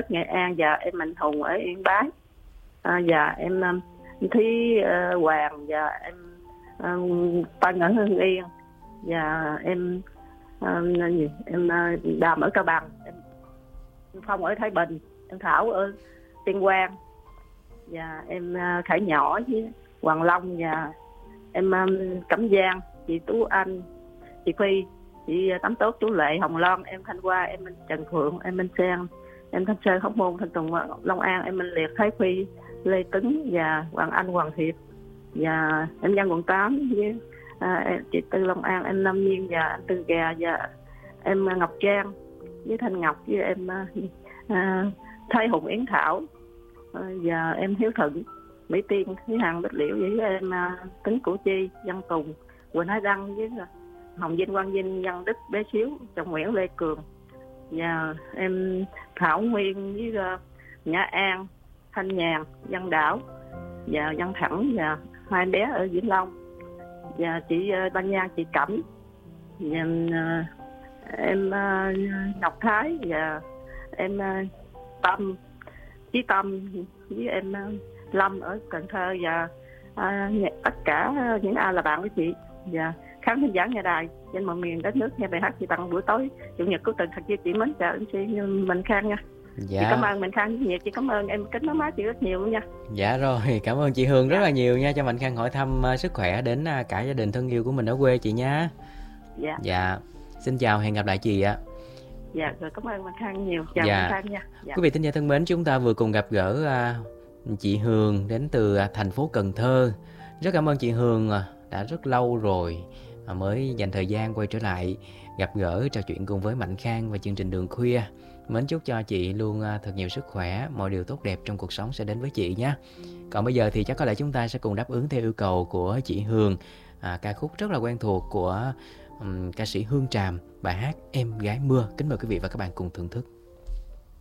Đất Nghệ An, và em Mạnh Hùng ở Yên Bái, và em Thúy Hoàng, và em Tân ở Hưng Yên, và em Đàm ở Cao Bằng, em Phong ở Thái Bình, em Thảo ở Tuyên Quang, và em Khải Nhỏ với Hoàng Long, và em Cẩm Giang, chị Tú Anh, chị Phi, chị Tắm Tốt, chú Lệ, Hồng Loan, em Thanh Hoa, em Trần Phượng, em Minh Sen, em Thanh Sơn, Hóc Môn, Thanh Tùng, Long An, em Minh Liệt, Thái Phi, Lê Tấn, và Hoàng Anh, Hoàng Hiệp, và em Văn quận 8 với chị Tư Long An, em Lâm Nhiên, và anh Tư Gà, và em Ngọc Trang với Thanh Ngọc, với em Thái Hùng, Yến Thảo, và em Hiếu Thuận, Mỹ Tiên, Thúy Hằng, Bích Liễu, với em Tấn Củ Chi, Văn Tùng, Quỳnh Hải Đăng, với Hồng Vinh, Quang Vinh, Văn Đức, Bé Xíu, Trọng Nguyễn, Lê Cường, và em Thảo Nguyên với Nhã An, Thanh Nhàn, Văn Đảo, và Văn Thẳng, và hai bé ở Vĩnh Long, và chị Ban Nha, chị Cẩm, và em Ngọc Thái, và em Tâm, Chí Tâm, với em Lâm ở Cần Thơ, và tất cả những ai là bạn của chị và khán thính giả nghe đài trên mọi miền đất nước nghe bài hát chị tặng buổi tối chủ nhật cuối tuần. Thật sự chị mến chào chị Minh Khang nha. Dạ. Chị cảm ơn Minh Khang nhiều, chị cảm ơn em kính nói má chị rất nhiều luôn nha. Dạ rồi, cảm ơn chị Hương rất là nhiều nha, cho Mạnh Khang hỏi thăm sức khỏe đến cả gia đình thân yêu của mình ở quê chị nha. Dạ. Dạ, xin chào, hẹn gặp lại chị ạ. Dạ, rồi cảm ơn Minh Khang nhiều, chào Dạ. Minh Khang nha. Dạ. Quý vị thính giả thân mến, chúng ta vừa cùng gặp gỡ chị Hương đến từ thành phố Cần Thơ. Rất cảm ơn chị Hương, đã rất lâu rồi mới dành thời gian quay trở lại gặp gỡ trò chuyện cùng với Mạnh Khang và chương trình Đường Khuya. Mến chúc cho chị luôn thật nhiều sức khỏe, mọi điều tốt đẹp trong cuộc sống sẽ đến với chị nhé. Còn bây giờ thì chắc có lẽ chúng ta sẽ cùng đáp ứng theo yêu cầu của chị Hương ca khúc rất là quen thuộc của ca sĩ Hương Tràm, bài hát Em Gái Mưa. Kính mời quý vị và các bạn cùng thưởng thức.